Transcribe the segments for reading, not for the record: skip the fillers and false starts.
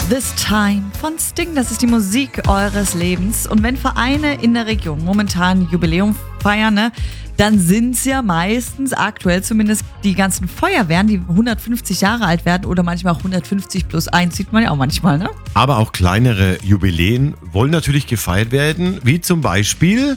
This Time von Sting, das ist die Musik eures Lebens. Und wenn Vereine in der Region momentan Jubiläum feiern, ne, dann sind es ja meistens aktuell zumindest die ganzen Feuerwehren, die 150 Jahre alt werden oder manchmal auch 150 plus 1, sieht man ja auch manchmal, ne? Aber auch kleinere Jubiläen wollen natürlich gefeiert werden, wie zum Beispiel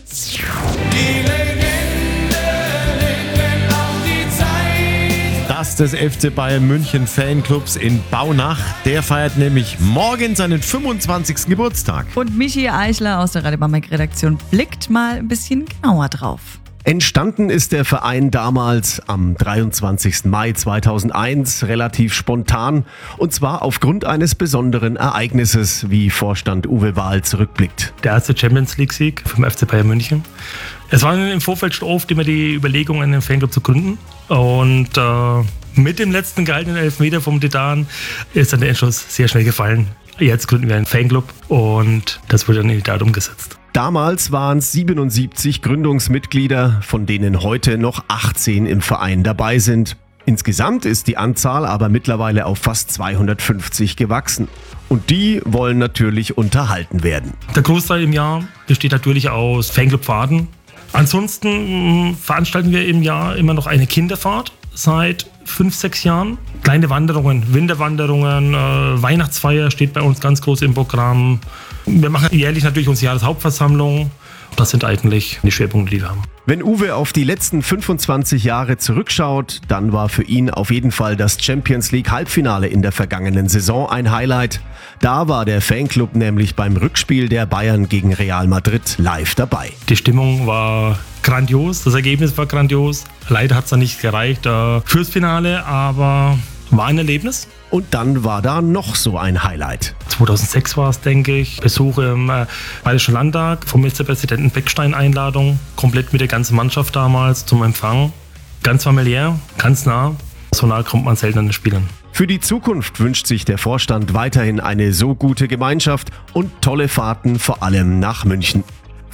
das des FC Bayern München Fanclubs in Baunach. Der feiert nämlich morgen seinen 25. Geburtstag. Und Michi Eichler aus der Radio Bamberg Redaktion blickt mal ein bisschen genauer drauf. Entstanden ist der Verein damals am 23. Mai 2001 relativ spontan und zwar aufgrund eines besonderen Ereignisses, wie Vorstand Uwe Wahl zurückblickt. Der erste Champions-League-Sieg vom FC Bayern München. Es war im Vorfeld schon oft immer die Überlegung, einen Fanclub zu gründen und mit dem letzten gehaltenen Elfmeter vom Titan ist dann der Entschluss sehr schnell gefallen. Jetzt gründen wir einen Fanclub und das wurde dann in die Tat umgesetzt. Damals waren es 77 Gründungsmitglieder, von denen heute noch 18 im Verein dabei sind. Insgesamt ist die Anzahl aber mittlerweile auf fast 250 gewachsen. Und die wollen natürlich unterhalten werden. Der Großteil im Jahr besteht natürlich aus Fanclub-Fahrten. Ansonsten veranstalten wir im Jahr immer noch eine Kinderfahrt seit 5-6 Jahren. Kleine Wanderungen, Winterwanderungen, Weihnachtsfeier steht bei uns ganz groß im Programm. Wir machen jährlich natürlich unsere Jahreshauptversammlung. Das sind eigentlich die Schwerpunkte, die wir haben. Wenn Uwe auf die letzten 25 Jahre zurückschaut, dann war für ihn auf jeden Fall das Champions League Halbfinale in der vergangenen Saison ein Highlight. Da war der Fanclub nämlich beim Rückspiel der Bayern gegen Real Madrid live dabei. Die Stimmung war grandios, das Ergebnis war grandios. Leider hat es dann nicht gereicht fürs Finale, aber war ein Erlebnis. Und dann war da noch so ein Highlight. 2006 war es, denke ich. Besuch im Bayerischen Landtag vom Ministerpräsidenten Beckstein Einladung. Komplett mit der ganzen Mannschaft damals zum Empfang. Ganz familiär, ganz nah. So nah kommt man selten an den Spielern. Für die Zukunft wünscht sich der Vorstand weiterhin eine so gute Gemeinschaft und tolle Fahrten, vor allem nach München.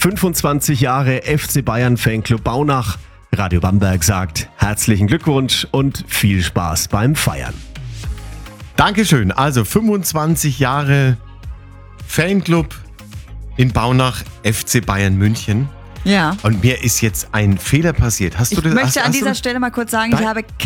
25 Jahre FC Bayern Fanclub Baunach. Radio Bamberg sagt herzlichen Glückwunsch und viel Spaß beim Feiern. Dankeschön. Also 25 Jahre Fanclub in Baunach, FC Bayern München. Ja. Und mir ist jetzt ein Fehler passiert. Hast du das? Ich möchte an dieser Stelle mal kurz sagen, ich habe